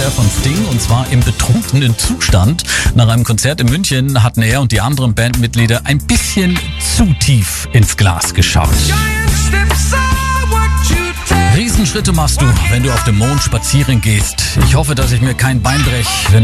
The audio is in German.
er von Sting, und zwar im betrunkenen Zustand. Nach einem Konzert in München hatten er und die anderen Bandmitglieder ein bisschen zu tief ins Glas geschaut. Riesenschritte machst du, wenn du auf dem Mond spazieren gehst. Ich hoffe, dass ich mir kein Bein breche, wenn